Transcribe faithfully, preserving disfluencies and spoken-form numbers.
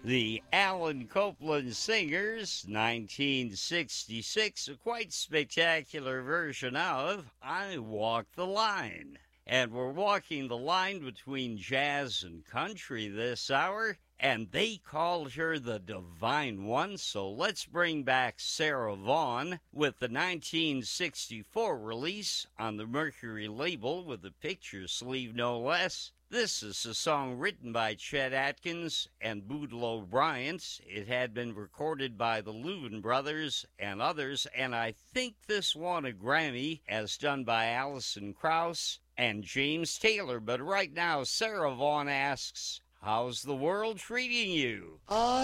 The Alan Copland Singers, nineteen sixty-six, a quite spectacular version of I Walk the Line. And we're walking the line between jazz and country this hour, and they called her the Divine One, so let's bring back Sarah Vaughan with the nineteen sixty-four release on the Mercury label with a picture sleeve no less. This is a song written by Chet Atkins and Boudleaux Bryant. It had been recorded by the Louvin Brothers and others, and I think this won a Grammy, as done by Alison Krauss and James Taylor. But right now, Sarah Vaughan asks, how's the world treating you? I